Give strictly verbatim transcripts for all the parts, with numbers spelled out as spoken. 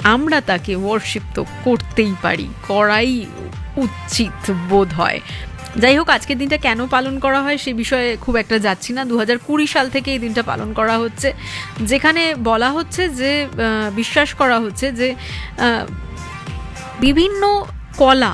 আমরা তাকে ওয়ার্শিপ তো করতেই পারি, করাই উচিত বোধ হয়। যাই হোক, আজকের দিনটা কেন পালন করা হয় সে বিষয়ে খুব একটা যাচ্ছি না। দু হাজার কুড়ি সাল থেকে এই দিনটা পালন করা হচ্ছে, যেখানে বলা হচ্ছে যে বিশ্বাস করা হচ্ছে যে বিভিন্ন কলা,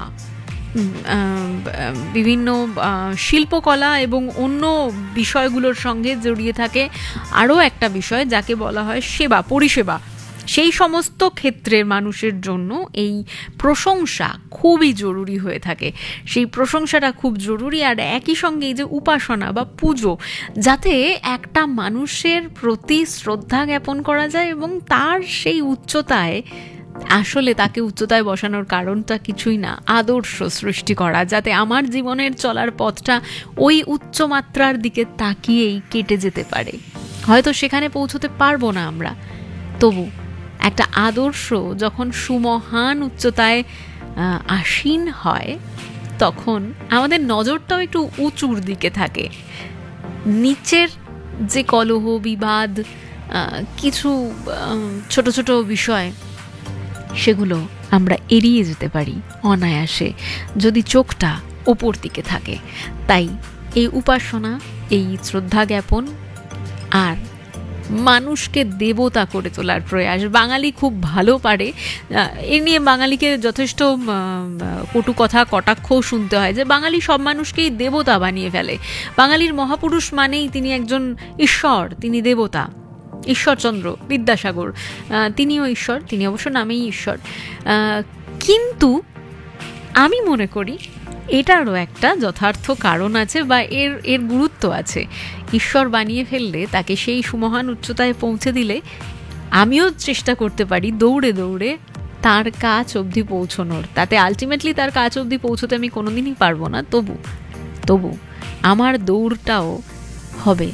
বিভিন্ন শিল্পকলা এবং অন্য বিষয়গুলোর সঙ্গে জড়িয়ে থাকে আরও একটা বিষয় যাকে বলা হয় সেবা, পরিষেবা। সেই সমস্ত ক্ষেত্রের মানুষের জন্য এই প্রশংসা খুবই জরুরি হয়ে থাকে। সেই প্রশংসাটা খুব জরুরি। আর একই সঙ্গে এই যে উপাসনা বা পুজো, যাতে একটা মানুষের প্রতি শ্রদ্ধা জ্ঞাপন করা যায় এবং তার সেই উচ্চতায়, আসলে তাকে উচ্চতায় বসানোর কারণটা কিছুই না, আদর্শ সৃষ্টি করা, যাতে আমার জীবনের চলার পথটা ওই উচ্চমাত্রার দিকে তাকিয়েই কেটে যেতে পারে। হয়তো সেখানে পৌঁছতে পারবো না আমরা, তবু একটা আদর্শ যখন সুমহান উচ্চতায় আসীন হয়, তখন আমাদের নজরটাও একটু উঁচুর দিকে থাকে। নিচের যে কলহ, বিবাদ, কিছু ছোট ছোট বিষয়, সেগুলো আমরা এড়িয়ে যেতে পারি অনায়াসে যদি চোখটা ওপর দিকে থাকে। তাই এই উপাসনা, এই শ্রদ্ধা জ্ঞাপন আর মানুষকে দেবতা করে তোলার প্রয়াস বাঙালি খুব ভালো পারে। এ নিয়ে বাঙালিকে যথেষ্ট কটু কথা, কটাক্ষও শুনতে হয় যে বাঙালি সব মানুষকেই দেবতা বানিয়ে ফেলে। বাঙালির মহাপুরুষ মানেই তিনি একজন ঈশ্বর, তিনি দেবতা। ঈশ্বরচন্দ্র বিদ্যাসাগর, তিনিও ঈশ্বর, তিনি অবশ্য নামেই ঈশ্বর। কিন্তু আমি মনে করি এটারও একটা যথার্থ কারণ আছে বা এর এর গুরুত্ব আছে। ঈশ্বর বানিয়ে ফেললে, তাকে সেই সুমহান উচ্চতায় পৌঁছে দিলে আমিও চেষ্টা করতে পারি দৌড়ে দৌড়ে তার কাছ অবধি পৌঁছনোর। তাতে আলটিমেটলি তার কাছ অবধি পৌঁছতে আমি কোনোদিনই পারবো না, তবু তবু আমার দৌড়টাও হবে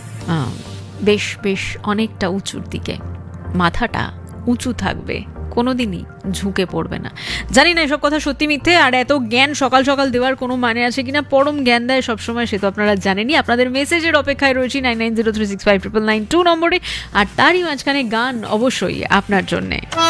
বেশ বেশ অনেকটা উঁচুর দিকে। মাথাটা উঁচু থাকবে, কোনোদিনই ঝুঁকে পড়বে না। জানি না এসব কথা সত্যি মিথ্যে, আর এত জ্ঞান সকাল সকাল দেওয়ার কোনো মানে আছে কিনা। পরম জ্ঞান দেয় সবসময়, সে তো আপনারা জানেনই। আপনাদের মেসেজের অপেক্ষায় রয়েছি nine nine zero three six five triple nine two নম্বরে, আর তারই মাঝখানে গান অবশ্যই আপনার জন্যে।